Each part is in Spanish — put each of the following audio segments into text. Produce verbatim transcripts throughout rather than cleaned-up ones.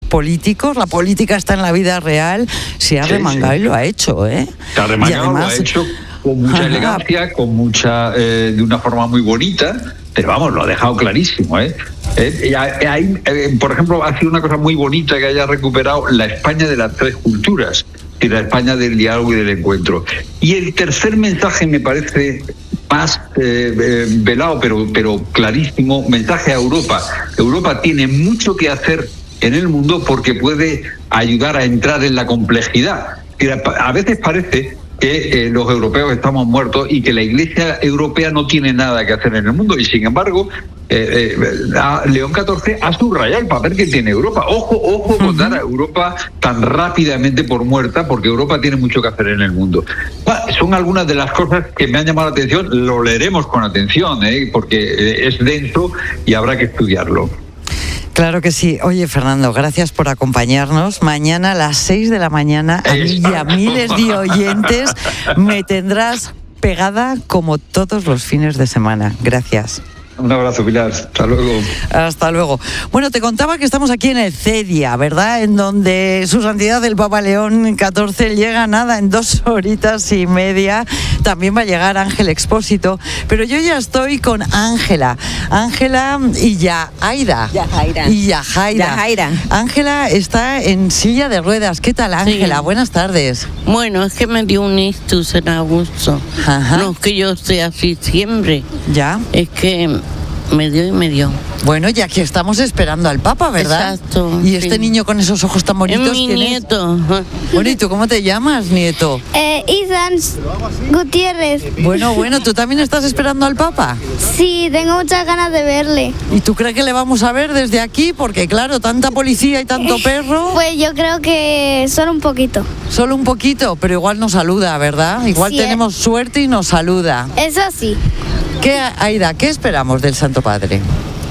políticos, la política está en la vida real, se ha Sí, remangado sí. y lo ha hecho, ¿eh? Se ha remangado, Y además, lo ha hecho con mucha ajá. elegancia, con mucha, eh, de una forma muy bonita, pero vamos, lo ha dejado clarísimo, ¿eh? Eh, y hay, eh, por ejemplo, ha sido una cosa muy bonita que haya recuperado la España de las tres culturas, y la España del diálogo y del encuentro. Y el tercer mensaje me parece más eh, eh, velado, pero, pero clarísimo, mensaje a Europa. Europa tiene mucho que hacer en el mundo porque puede ayudar a entrar en la complejidad. A veces parece que eh, los europeos estamos muertos y que la Iglesia europea no tiene nada que hacer en el mundo, y sin embargo eh, eh, a León catorce ha subrayado el papel que tiene Europa. Ojo, ojo con dar a Europa tan rápidamente por muerta, porque Europa tiene mucho que hacer en el mundo. Son algunas de las cosas que me han llamado la atención. Lo leeremos con atención, ¿eh? porque eh, es denso y habrá que estudiarlo. Claro que sí. Oye, Fernando, gracias por acompañarnos. Mañana a las seis de la mañana, a mí y a miles de oyentes, me tendrás pegada como todos los fines de semana. Gracias. Un abrazo, Pilar. Hasta luego. Hasta luego. Bueno, te contaba que estamos aquí en el CEDIA, ¿verdad? En donde su santidad el Papa León catorce llega nada en dos horitas y media. También va a llegar Ángel Expósito. Pero yo ya estoy con Ángela. Ángela y Yahaira. Yahaira. Y Yahaira. Yahaira. Ángela está en silla de ruedas. ¿Qué tal, Ángela? Sí. Buenas tardes. Bueno, es que me dio un ictus en agosto. Ajá. No es que yo esté así siempre. Ya. Es que me dio y me dio. Bueno, ya que estamos esperando al Papa, ¿verdad? Exacto. Y este sí. niño con esos ojos tan bonitos. Es mi ¿quién es? nieto. Bueno, ¿y tú cómo te llamas, nieto? Eh, Ethan Gutiérrez. Bueno, bueno, ¿tú también estás esperando al Papa? Sí, tengo muchas ganas de verle. ¿Y tú crees que le vamos a ver desde aquí? Porque claro, tanta policía y tanto perro. Pues yo creo que solo un poquito. Solo un poquito, pero igual nos saluda, ¿verdad? Igual Sí, tenemos suerte y nos saluda. Eso sí. ¿Qué, Aida, qué esperamos del Santo Padre?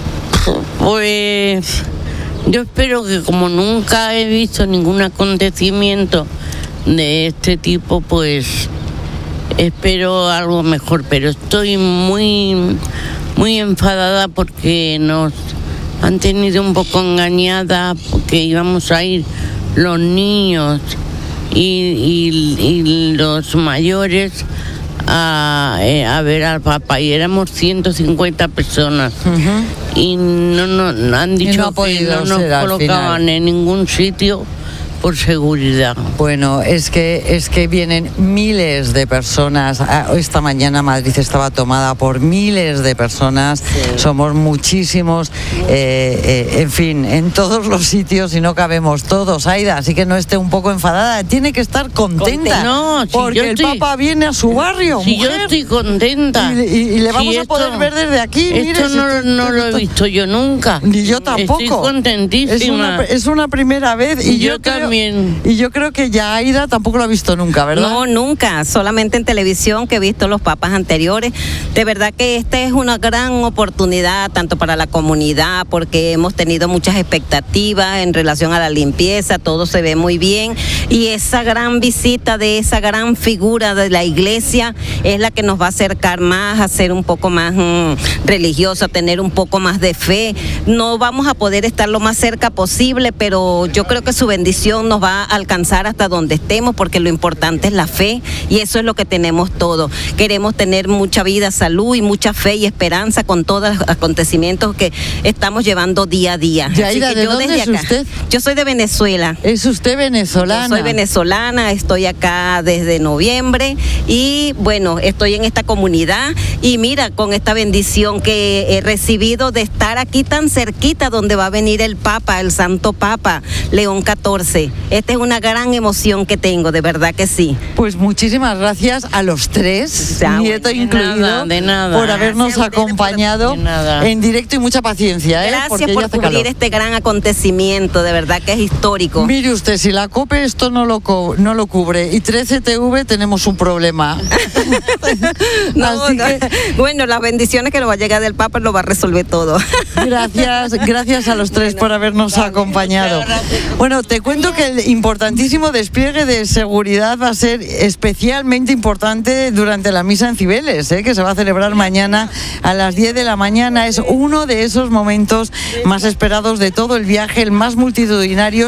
Pues yo espero que, como nunca he visto ningún acontecimiento de este tipo, pues espero algo mejor. Pero estoy muy, muy enfadada porque nos han tenido un poco engañada, porque íbamos a ir los niños y, y, y los mayores a, eh, a ver al Papa, y éramos ciento cincuenta personas. Uh-huh. Y no, no, no han dicho no ha que no nos colocaban en ningún sitio por seguridad. Bueno, es que es que vienen miles de personas. Esta mañana Madrid estaba tomada por miles de personas. Sí. Somos muchísimos. Eh, eh, en fin, en todos los sitios y no cabemos todos, Aida. Así que no esté un poco enfadada. Tiene que estar contenta. No, si porque yo el estoy, Papa viene a su barrio. Si mujer. yo estoy contenta. Y, y, y le vamos si a esto, poder ver desde aquí. Esto mire, no, si esto, no lo esto, he visto yo nunca. Ni yo tampoco. Estoy contentísima. Es una, es una primera vez. Y, y yo, yo creo, también. Y yo creo que ya Aida tampoco lo ha visto nunca, ¿verdad? No, nunca, solamente en televisión, que he visto los papas anteriores. De verdad que esta es una gran oportunidad tanto para la comunidad, porque hemos tenido muchas expectativas en relación a la limpieza, todo se ve muy bien, y esa gran visita de esa gran figura de la iglesia es la que nos va a acercar más a ser un poco más mmm, religiosa, a tener un poco más de fe. No vamos a poder estar lo más cerca posible, pero yo creo que su bendición nos va a alcanzar hasta donde estemos, porque lo importante es la fe, y eso es lo que tenemos todos. Queremos tener mucha vida, salud y mucha fe y esperanza con todos los acontecimientos que estamos llevando día a día. Yahaira, ¿de yo dónde desde es acá, usted? Yo soy de Venezuela. ¿Es usted venezolana? Yo soy venezolana, estoy acá desde noviembre y bueno, estoy en esta comunidad, y mira, con esta bendición que he recibido de estar aquí tan cerquita donde va a venir el Papa, el Santo Papa León catorce. Esta es una gran emoción que tengo, de verdad que sí. Pues muchísimas gracias a los tres, ya, nieto bueno, incluido, de nada, de nada. por habernos acompañado por... en directo, y mucha paciencia. ¿eh? Gracias Porque por cubrir calor. Este gran acontecimiento, de verdad que es histórico. Mire usted, si la COPE esto no lo, co- no lo cubre y trece T V tenemos un problema. no, Así no. Que... Bueno, las bendiciones que nos va a llegar del Papa lo va a resolver todo. Gracias, gracias a los tres bueno, por habernos vale, acompañado. Bueno, te cuento que el importantísimo despliegue de seguridad va a ser especialmente importante durante la misa en Cibeles, ¿eh? que se va a celebrar mañana a las diez de la mañana. Es uno de esos momentos más esperados de todo el viaje, el más multitudinario.